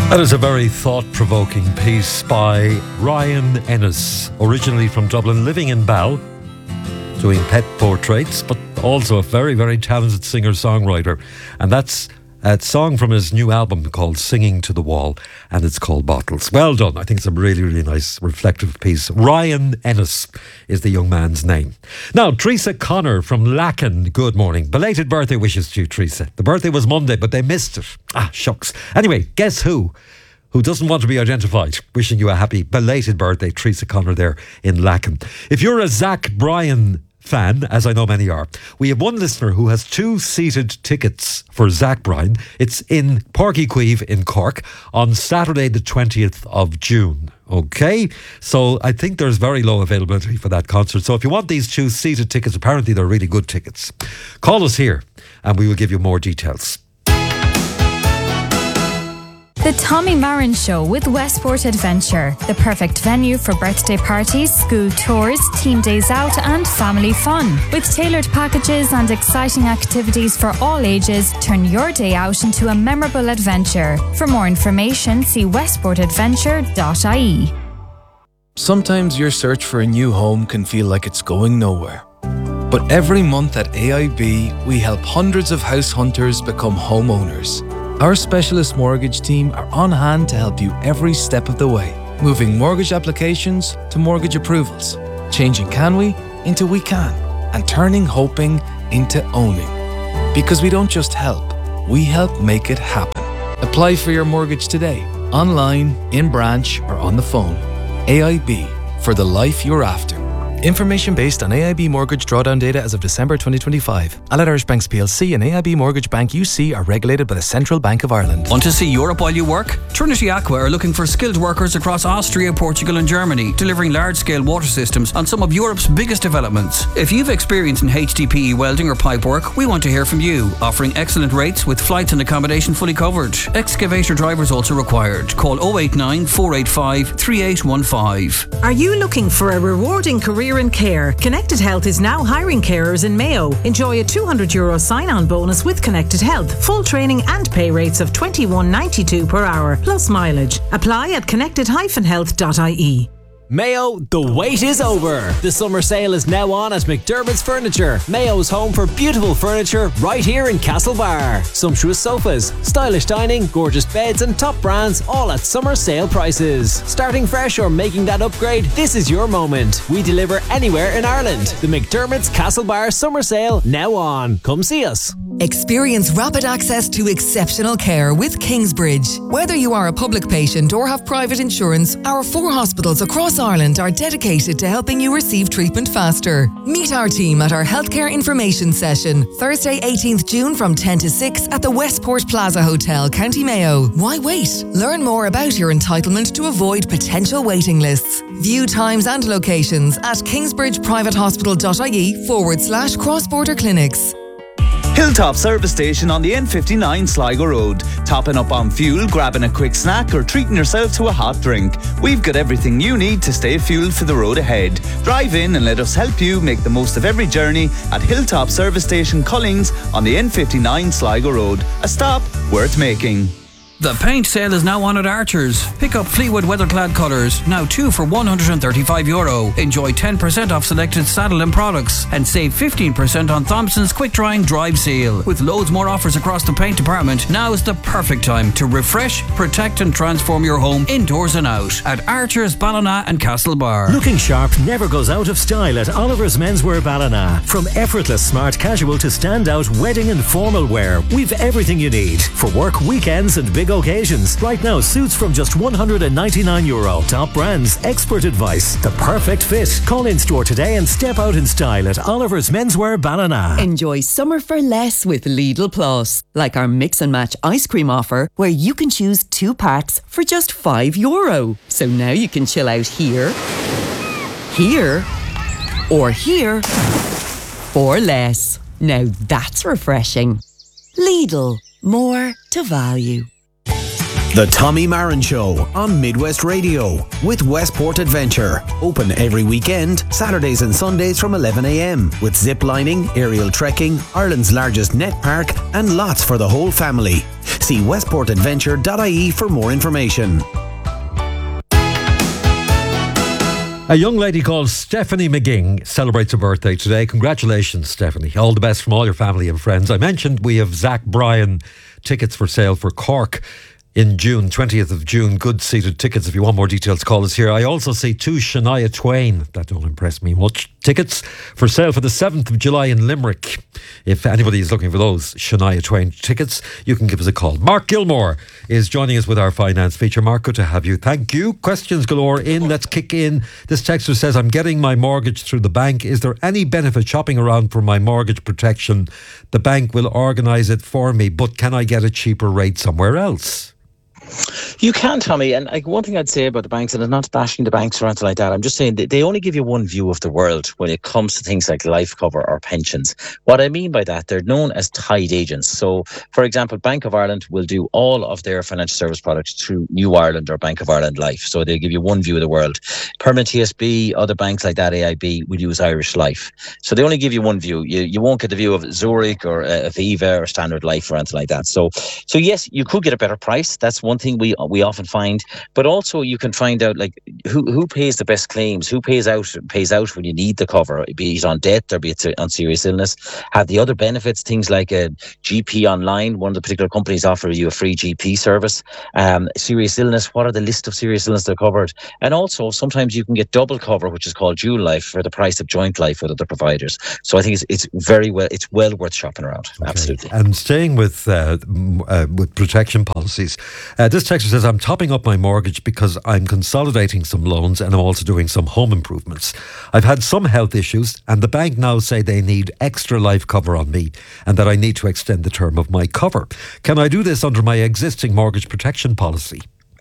That is a very thought-provoking piece by Ryan Ennis, originally from Dublin, living in Bal, doing pet portraits, but also a very, very talented singer-songwriter. And that's a song from his new album called Singing to the Wall, and it's called Bottles. Well done. I think it's a really, really nice, reflective piece. Ryan Ennis is the young man's name. Now, Teresa Connor from Lacken, good morning. Belated birthday wishes to you, Teresa. The birthday was Monday, but they missed it. Ah, shucks. Anyway, guess who doesn't want to be identified? Wishing you a happy belated birthday, Teresa Connor there in Lacken. If you're a Zach Bryan fan, as I know many are, we have one listener who has 2 seated tickets for Zach Bryan. It's in Páirc Uí Chaoimh in Cork on Saturday the 20th of June. Okay, so I think there's very low availability for that concert. So if you want these 2 seated tickets, apparently they're really good tickets. Call us here and we will give you more details. The Tommy Marin Show with Westport Adventure, the perfect venue for birthday parties, school tours, team days out and family fun. With tailored packages and exciting activities for all ages, turn your day out into a memorable adventure. For more information, see westportadventure.ie. Sometimes your search for a new home can feel like it's going nowhere. But every month at AIB, we help hundreds of house hunters become homeowners. Our specialist mortgage team are on hand to help you every step of the way, moving mortgage applications to mortgage approvals, changing can we into we can, and turning hoping into owning. Because we don't just help, we help make it happen. Apply for your mortgage today, online, in branch, or on the phone. AIB, for the life you're after. Information based on AIB mortgage drawdown data as of December 2025. Allied Irish Banks PLC and AIB Mortgage Bank UC are regulated by the Central Bank of Ireland. Want to see Europe while you work? Trinity Aqua are looking for skilled workers across Austria, Portugal and Germany, delivering large-scale water systems on some of Europe's biggest developments. If you've experience in HDPE welding or pipe work, we want to hear from you, offering excellent rates with flights and accommodation fully covered. Excavator drivers also required. Call 089 485 3815. Are you looking for a rewarding career in care? Connected Health is now hiring carers in Mayo. Enjoy a €200 sign-on bonus with Connected Health, full training and pay rates of $21.92 per hour, plus mileage. Apply at connected-health.ie. Mayo, the wait is over. The summer sale is now on at McDermott's Furniture, Mayo's home for beautiful furniture right here in Castlebar. Sumptuous sofas, stylish dining, gorgeous beds and top brands, all at summer sale prices. Starting fresh or making that upgrade, this is your moment. We deliver anywhere in Ireland. The McDermott's Castlebar summer sale now on. Come see us. Experience rapid access to exceptional care with Kingsbridge. Whether you are a public patient or have private insurance, our 4 hospitals across Ireland are dedicated to helping you receive treatment faster. Meet our team at our healthcare information session, Thursday 18th June from 10 to 6 at the Westport Plaza Hotel, County Mayo. Why wait? Learn more about your entitlement to avoid potential waiting lists. View times and locations at kingsbridgeprivatehospital.ie/cross-border clinics. Hilltop Service Station on the N59 Sligo Road. Topping up on fuel, grabbing a quick snack or treating yourself to a hot drink. We've got everything you need to stay fueled for the road ahead. Drive in and let us help you make the most of every journey at Hilltop Service Station Collings on the N59 Sligo Road. A stop worth making. The paint sale is now on at Archer's. Pick up Fleetwood Weatherclad colours, now 2 for €135. Enjoy 10% off selected Saddle and products and save 15% on Thompson's quick drying drive seal. With loads more offers across the paint department, now is the perfect time to refresh, protect and transform your home indoors and out at Archer's, Ballina and Castlebar. Looking sharp never goes out of style at Oliver's Menswear Ballina. From effortless smart casual to standout wedding and formal wear, we've everything you need for work, weekends and big occasions. Right now, suits from just €199. Top brands, expert advice, the perfect fit. Call in store today and step out in style at Oliver's Menswear Ballina. Enjoy summer for less with Lidl Plus, like our mix and match ice cream offer, where you can choose 2 packs for just €5. So now you can chill out here, or here for less. Now that's refreshing. Lidl, more to value. The Tommy Marin Show on Midwest Radio with Westport Adventure. Open every weekend, Saturdays and Sundays from 11 a.m. with zip lining, aerial trekking, Ireland's largest net park and lots for the whole family. See westportadventure.ie for more information. A young lady called Stephanie McGing celebrates her birthday today. Congratulations, Stephanie. All the best from all your family and friends. I mentioned we have Zach Bryan tickets for sale for Cork in June, 20th of June. Good seated tickets. If you want more details, call us here. I also see 2 Shania Twain. That don't impress me much. Tickets for sale for the 7th of July in Limerick. If anybody is looking for those Shania Twain tickets, you can give us a call. Mark Gilmore is joining us with our finance feature. Mark, good to have you. Thank you. Questions galore in. Let's kick in. This texter says, I'm getting my mortgage through the bank. Is there any benefit shopping around for my mortgage protection? The bank will organise it for me, but can I get a cheaper rate somewhere else? You can, Tommy, and one thing I'd say about the banks, and I'm not bashing the banks or anything like that, I'm just saying that they only give you one view of the world when it comes to things like life cover or pensions. What I mean by that, they're known as tied agents. So, for example, Bank of Ireland will do all of their financial service products through New Ireland or Bank of Ireland Life. So they give you one view of the world. Permanent TSB, other banks like that, AIB, will use Irish Life. So they only give you one view. You won't get the view of Zurich or Aviva or Standard Life or anything like that. So yes, you could get a better price. That's one thing we often find, but also you can find out like who pays the best claims, who pays out when you need the cover, be it on death or be it on serious illness. Have the other benefits, things like a GP online. One of the particular companies offer you a free GP service. Serious illness, what are the list of serious illness they're covered? And also sometimes you can get double cover, which is called dual life, for the price of joint life with other providers. So I think it's well worth shopping around. Okay. Absolutely. And staying with protection policies, this texter says, I'm topping up my mortgage because I'm consolidating some loans and I'm also doing some home improvements. I've had some health issues and the bank now say they need extra life cover on me and that I need to extend the term of my cover. Can I do this under my existing mortgage protection policy?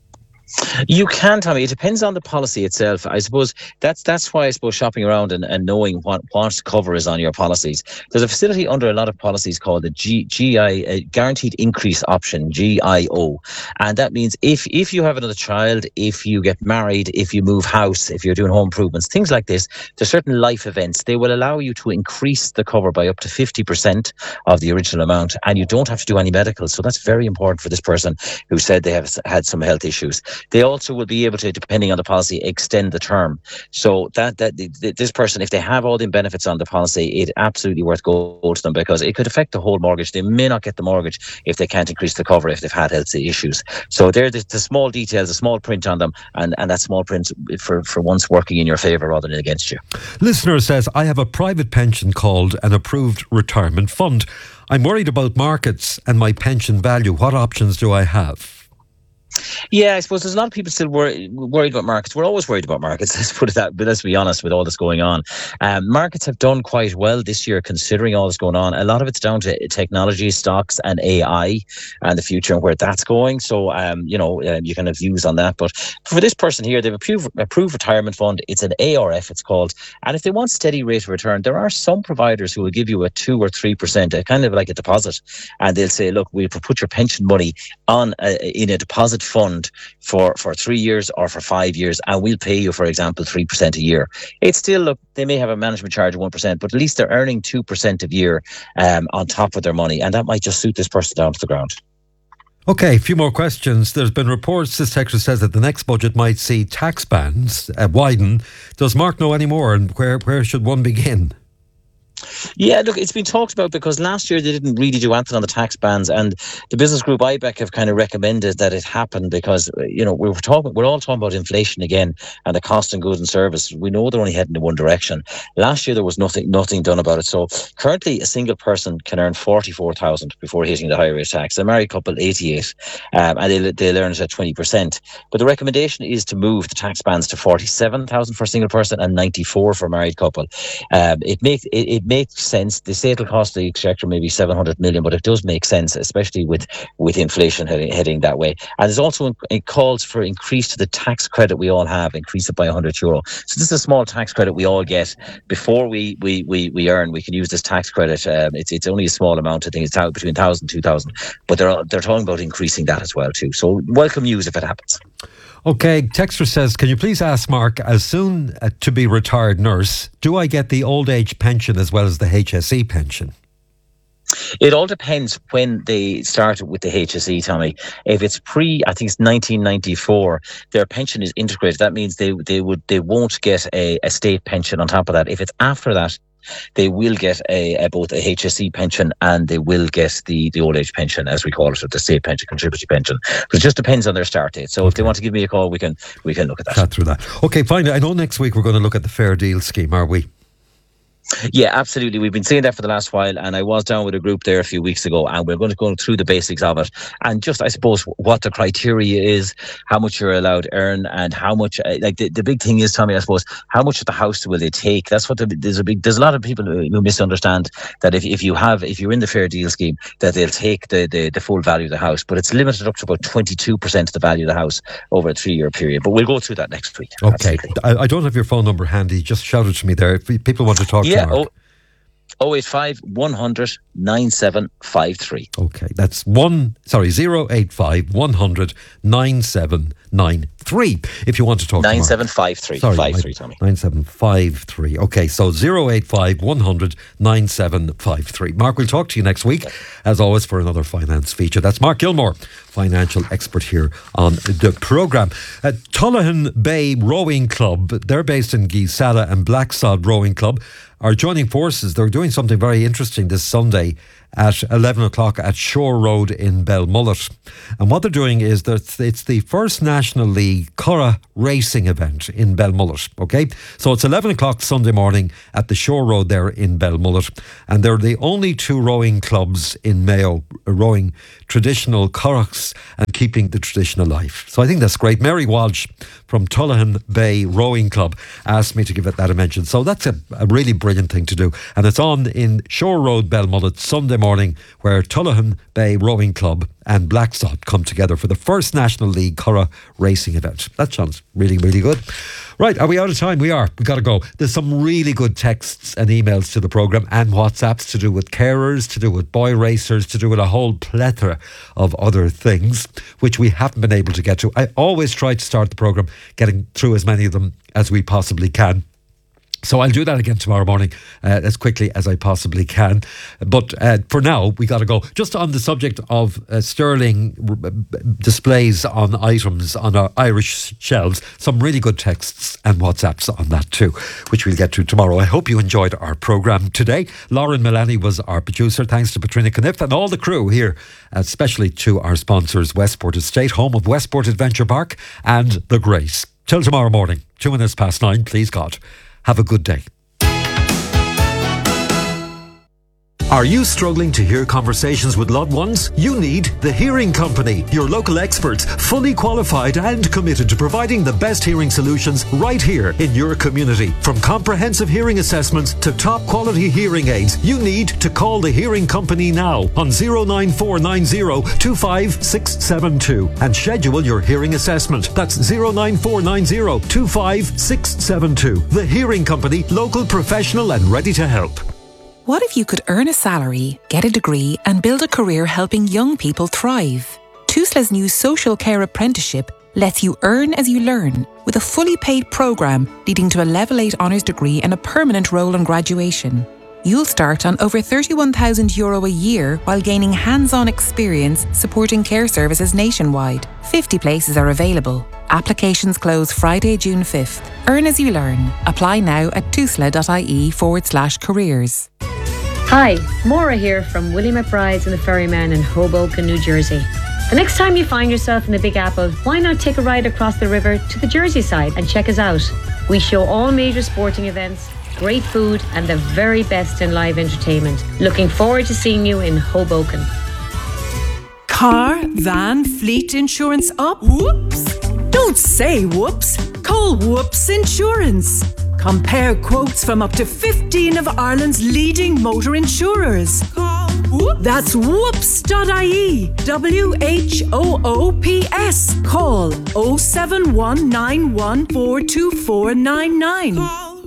You can, Tommy. It depends on the policy itself. I suppose that's why I suppose shopping around and knowing what cover is on your policies. There's a facility under a lot of policies called the GI Guaranteed Increase Option, GIO, and that means if you have another child, if you get married, if you move house, if you're doing home improvements, things like this, there's certain life events. They will allow you to increase the cover by up to 50% of the original amount, and you don't have to do any medical. So that's very important for this person who said they have had some health issues. They also will be able to, depending on the policy, extend the term. So that this person, if they have all the benefits on the policy, it's absolutely worth going to them because it could affect the whole mortgage. They may not get the mortgage if they can't increase the cover if they've had health issues. So they're the small details, the small print on them, and that small print for once working in your favour rather than against you. Listener says, I have a private pension called an approved retirement fund. I'm worried about markets and my pension value. What options do I have? Yeah, I suppose there's a lot of people still worried about markets. We're always worried about markets, let's put it that, but let's be honest with all this going on. Markets have done quite well this year considering all this going on. A lot of it's down to technology, stocks and AI and the future and where that's going. So, you can have views on that. But for this person here, they've approved retirement fund. It's an ARF, it's called. And if they want steady rate of return, there are some providers who will give you a 2 or 3%, kind of like a deposit. And they'll say, look, we'll put your pension money on in a deposit fund for 3 years or for 5 years, and we'll pay you, for example, 3% a year. It's still, look, they may have a management charge of 1%, but at least they're earning 2% a year on top of their money, and that might just suit this person down to the ground. Okay, a few more questions. There's been reports, this texter says, that the next budget might see tax bands widen. Does Mark know any more, and where should one begin? Yeah, look, it's been talked about because last year they didn't really do anything on the tax bands, and the business group IBEC have kind of recommended that it happen because we're all talking about inflation again and the cost of goods and service. We know they're only heading in one direction. Last year there was nothing done about it. So currently a single person can earn 44,000 before hitting the higher rate tax. A married couple 88, and they'll earn it at 20%. But the recommendation is to move the tax bands to 47,000 for a single person and 94 for a married couple. It makes sense. They say it'll cost the exchequer maybe 700 million, but it does make sense, especially with inflation heading that way. And there's also calls for increase to the tax credit we all have, increase it by €100. So this is a small tax credit we all get before we earn. We can use this tax credit. It's only a small amount. I think it's between 1,000 and 2,000, but they're talking about increasing that as well too. So welcome news if it happens. Okay, texter says, can you please ask Mark, as soon to be retired nurse, do I get the old age pension as well as the HSE pension? It all depends when they started with the HSE, Tommy. If it's I think it's 1994, their pension is integrated. That means they won't get a state pension on top of that. If it's after that, they will get both a HSE pension and they will get the old age pension, as we call it, or the state pension, contributory pension. But it just depends on their start date. So if they want to give me a call, we can look at that. Chat through that. Okay, finally, I know next week we're going to look at the Fair Deal scheme, are we? Yeah, absolutely. We've been saying that for the last while, and I was down with a group there a few weeks ago, and we're going to go through the basics of it, and just, I suppose, what the criteria is, how much you're allowed to earn, and how much. The big thing is, Tommy, I suppose, how much of the house will they take? That's what there's a lot of people who misunderstand that if you're in the Fair Deal scheme, that they'll take the full value of the house, but it's limited up to about 22% of the value of the house over a 3-year period. But we'll go through that next week. Okay, I don't have your phone number handy. Just shout it to me there if people want to talk to you. 085 100 9753. Okay, that's 085 100 9793. If you want to talk 9753. Sorry, 53, Tommy. 9753. Okay, so 085 100 9753. Mark, we'll talk to you next week, as always, for another finance feature. That's Mark Gilmore, financial expert here on the programme. Tullahan Bay Rowing Club, they're based in Geesala, and Blacksod Rowing Club are joining forces. They're doing something very interesting this Sunday at 11 o'clock at Shore Road in Belmullet. And what they're doing is it's the first National League Curragh racing event in Belmullet, okay? So it's 11 o'clock Sunday morning at the Shore Road there in Belmullet. And they're the only 2 rowing clubs in Mayo rowing traditional curraghs and keeping the tradition alive. So I think that's great. Mary Walsh from Tullahan Bay Rowing Club asked me to give it that a mention. So that's a really brilliant thing to do. And it's on in Shore Road, Belmullet, Sunday morning, where Tullahan Bay Rowing Club and Blacksod come together for the first National League Curragh racing event. That sounds really, really good. Right, are we out of time? We are. We've got to go. There's some really good texts and emails to the programme and WhatsApps to do with carers, to do with boy racers, to do with a whole plethora of other things, which we haven't been able to get to. I always try to start the programme getting through as many of them as we possibly can. So I'll do that again tomorrow morning as quickly as I possibly can. But for now, we got to go. Just on the subject of sterling displays on items on our Irish shelves, some really good texts and WhatsApps on that too, which we'll get to tomorrow. I hope you enjoyed our programme today. Lauren Milani was our producer. Thanks to Patrina Kniff and all the crew here, especially to our sponsors, Westport Estate, home of Westport Adventure Park and The Grace. Till tomorrow morning, 9:02, please God. Have a good day. Are you struggling to hear conversations with loved ones? You need The Hearing Company, your local experts, fully qualified and committed to providing the best hearing solutions right here in your community. From comprehensive hearing assessments to top quality hearing aids, you need to call The Hearing Company now on 09490 25672 and schedule your hearing assessment. That's 09490 25672. The Hearing Company, local, professional and ready to help. What if you could earn a salary, get a degree and build a career helping young people thrive? TUSLA's new social care apprenticeship lets you earn as you learn with a fully paid programme leading to a Level 8 honours degree and a permanent role on graduation. You'll start on over €31,000 a year while gaining hands-on experience supporting care services nationwide. 50 places are available. Applications close Friday, June 5th. Earn as you learn. Apply now at tusla.ie/careers. Hi, Maura here from Willie McBride's and the Ferryman in Hoboken, New Jersey. The next time you find yourself in the Big Apple, why not take a ride across the river to the Jersey side and check us out? We show all major sporting events, great food and the very best in live entertainment. Looking forward to seeing you in Hoboken. Car, van, fleet insurance up? Whoops! Don't say whoops. Call Whoops Insurance. Compare quotes from up to 15 of Ireland's leading motor insurers. Call Whoops. That's whoops.ie. WHOOPS. Call 07191 42499. Call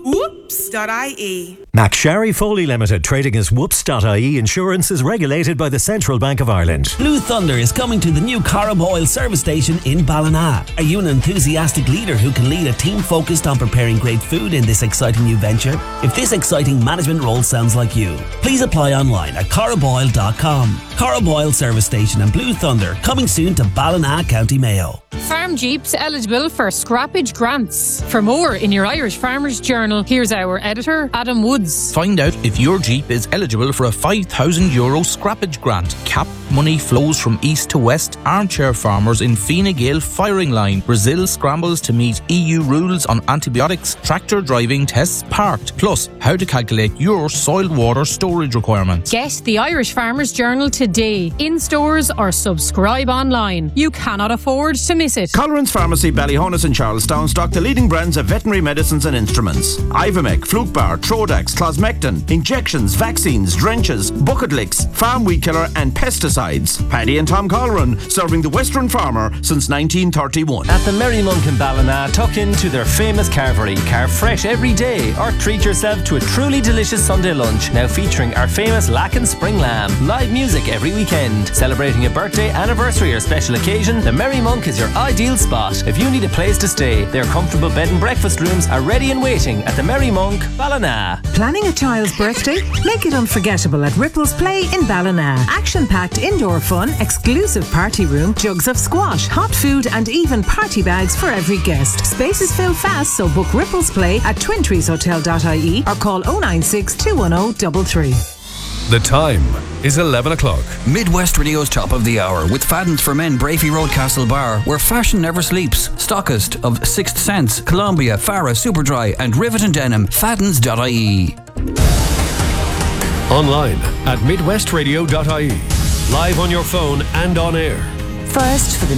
Whoops.ie. McSharry Foley Limited, trading as Whoops.ie Insurance, is regulated by the Central Bank of Ireland. Blue Thunder is coming to the new Carboyle service station in Ballina. Are you an enthusiastic leader who can lead a team focused on preparing great food in this exciting new venture? If this exciting management role sounds like you, please apply online at carboyle.com. Carboyle service station and Blue Thunder coming soon to Ballina, County Mayo. Farm Jeeps eligible for scrappage grants. For more in your Irish Farmers Journal, here's our editor, Adam Woods. Find out if your Jeep is eligible for a €5,000 scrappage grant. Cap money flows from east to west. Armchair farmers in Fine Gael firing line. Brazil scrambles to meet EU rules on antibiotics. Tractor driving tests parked. Plus, how to calculate your soil water storage requirements. Get the Irish Farmers Journal today, in stores or subscribe online. You cannot afford to miss it. Colerain's Pharmacy, Ballyhonus and Charlestown stock the leading brands of veterinary medicines and instruments. Ivomec, Flukebar, Trodax, Closmectin, injections, vaccines, drenches, bucket licks, farm weed killer and pesticides. Paddy and Tom Colerain, serving the Western farmer since 1931. At the Merry Monk in Ballina, tuck into their famous carvery. Carve fresh every day or treat yourself to a truly delicious Sunday lunch, now featuring our famous Lacken Spring Lamb. Live music every weekend. Celebrating a birthday, anniversary or special occasion, the Merry Monk is your ideal spot. If you need a place to stay, their comfortable bed and breakfast rooms are ready and waiting at the Merry Monk, Ballina. Planning a child's birthday? Make it unforgettable at Ripples Play in Ballina. Action-packed indoor fun, exclusive party room, jugs of squash, hot food and even party bags for every guest. Spaces fill fast, so book Ripples Play at twintreeshotel.ie or call 096 210 33. The time is 11 o'clock. Midwest Radio's top of the hour with Fadden's for Men, Brafey Road, Castlebar, where fashion never sleeps. Stockist of Sixth Sense, Columbia, Farah, Superdry and Rivet and Denim. Faddens.ie. Online at midwestradio.ie. Live on your phone and on air. First for the